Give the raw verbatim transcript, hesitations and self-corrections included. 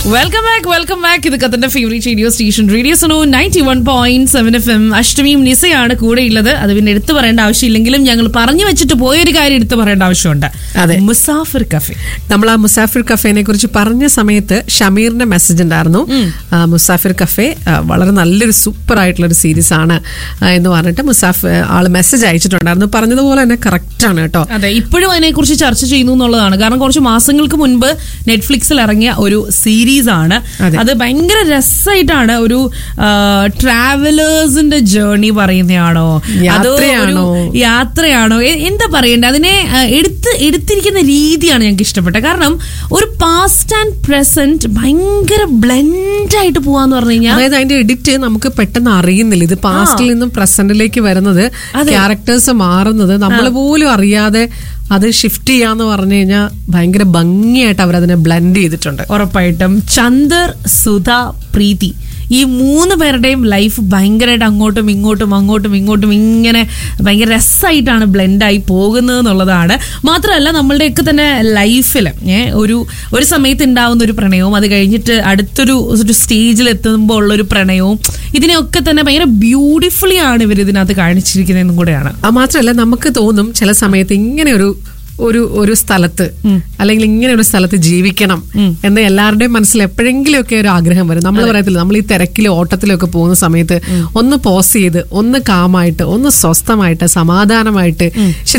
Welcome back welcome back ഇത് കത്തന്റെ favourite radio station radio Suno ninety one point seven F M. അഷ്ടമിയും നിസയാണ് കൂടെയുള്ളത്. അത് പിന്നെ എടുത്തു പറയേണ്ട ആവശ്യമില്ലെങ്കിലും ഞങ്ങൾ പറഞ്ഞു വെച്ചിട്ട് പോയൊരു കാര്യം എടുത്തു പറയേണ്ട ആവശ്യമുണ്ട്. അതെ, മുസാഫിർ കഫേ. നമ്മൾ ആ മുസാഫിർ കഫേനെ കുറിച്ച് പറഞ്ഞ സമയത്ത് ഷമീറിന്റെ മെസ്സേജ് ഉണ്ടായിരുന്നു. മുസാഫിർ കഫേ വളരെ നല്ലൊരു സൂപ്പർ ആയിട്ടുള്ള ഒരു സീരീസ് ആണ് എന്ന് പറഞ്ഞിട്ട് മുസാഫിർ ആള് മെസ്സേജ് അയച്ചിട്ടുണ്ടായിരുന്നു. പറഞ്ഞതുപോലെ തന്നെ കറക്റ്റ് ആണ് കേട്ടോ. അതെ, ഇപ്പോഴും അതിനെ കുറിച്ച് ചർച്ച ചെയ്യുന്നു എന്നുള്ളതാണ്. കാരണം കുറച്ച് മാസങ്ങൾക്ക് മുൻപ് നെറ്റ്ഫ്ലിക്സിൽ ഇറങ്ങിയ ഒരു സീരീസ് ആണ്. അത് ഭയങ്കര രസമായിട്ടാണ്. ഒരു ട്രാവലേഴ്സിന്റെ ജേർണി പറയുന്നതാണോ അതോ യാത്രയാണോ എന്താ പറയണ്ടേ, അതിനെ എടുത്ത് എടുത്തിരിക്കുന്ന രീതിയാണ് ഞങ്ങൾക്ക് ഇഷ്ടപ്പെട്ടത്. കാരണം ഒരു പാസ്റ്റ് ആൻഡ് പ്രസന്റ് ഭയങ്കര ബ്ലെൻഡ് ആയിട്ട് പോവാന്ന് പറഞ്ഞു കഴിഞ്ഞാൽ, അതായത് അതിന്റെ എഡിറ്റ് നമുക്ക് പെട്ടെന്ന് അറിയുന്നില്ല. ഇത് പാസ്റ്റിൽ നിന്നും പ്രസന്റിലേക്ക് വരുന്നത്, ക്യാരക്ടേഴ്സ് മാറുന്നത് നമ്മൾ പോലും അറിയാതെ അത് ഷിഫ്റ്റ് ചെയ്യാന്ന് പറഞ്ഞു കഴിഞ്ഞാൽ ഭയങ്കര ഭംഗിയായിട്ട് അവരതിനെ ബ്ലെൻഡ് ചെയ്തിട്ടുണ്ട്. ഉറപ്പായിട്ടും ചന്ദർ, സുധ, പ്രീതി ഈ മൂന്ന് പേരുടെയും ലൈഫ് ഭയങ്കരമായിട്ട് അങ്ങോട്ടും ഇങ്ങോട്ടും അങ്ങോട്ടും ഇങ്ങോട്ടും ഇങ്ങനെ ഭയങ്കര രസമായിട്ടാണ് ബ്ലെൻഡായി പോകുന്നത് എന്നുള്ളതാണ്. മാത്രമല്ല നമ്മളുടെയൊക്കെ തന്നെ ലൈഫിൽ ഒരു ഒരു സമയത്ത് ഉണ്ടാവുന്ന ഒരു പ്രണയവും അത് കഴിഞ്ഞിട്ട് അടുത്തൊരു ഒരു സ്റ്റേജിൽ എത്തുമ്പോൾ ഉള്ളൊരു പ്രണയവും ഇതിനെയൊക്കെ തന്നെ ഭയങ്കര ബ്യൂട്ടിഫുള്ളി ആണ് ഇവർ ഇതിനകത്ത് കാണിച്ചിരിക്കുന്നതെന്നും കൂടെയാണ്. അത് മാത്രമല്ല നമുക്ക് തോന്നും ചില സമയത്ത് ഇങ്ങനെ ഒരു ഒരു ഒരു സ്ഥലത്ത് അല്ലെങ്കിൽ ഇങ്ങനെ ഒരു സ്ഥലത്ത് ജീവിക്കണം എന്ന് എല്ലാവരുടെയും മനസ്സിൽ എപ്പോഴെങ്കിലും ഒക്കെ ഒരു ആഗ്രഹം വരും. നമ്മൾ പറയത്തില്ല, നമ്മൾ ഈ തിരക്കിലും ഓട്ടത്തിലും ഒക്കെ പോകുന്ന സമയത്ത് ഒന്ന് പോസ് ചെയ്ത് ഒന്ന് കാമായിട്ട് ഒന്ന് സ്വസ്ഥമായിട്ട് സമാധാനമായിട്ട്